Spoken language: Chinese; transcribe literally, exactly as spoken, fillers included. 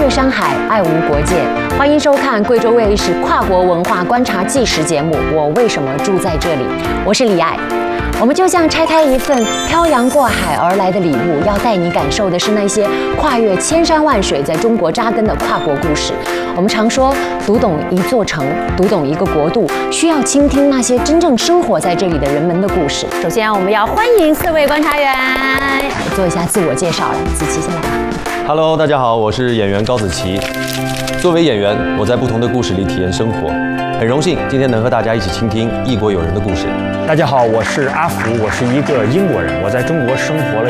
越山海，爱无国界。欢迎收看贵州卫视跨国文化观察纪实节目《我为什么住在这里》，我是李爱。我们就像拆开一份漂洋过海而来的礼物，要带你感受的是那些跨越千山万水，在中国扎根的跨国故事。我们常说，读懂一座城，读懂一个国度，需要倾听那些真正生活在这里的人们的故事。首先，我们要欢迎四位观察员来做一下自我介绍了。子琪先来吧。 Hello， 大家好，我是演员高子琪。作为演员，我在不同的故事里体验生活，很荣幸今天能和大家一起倾听异国友人的故事。 大家好，我是阿福，我是一个英国人，我在中国生活了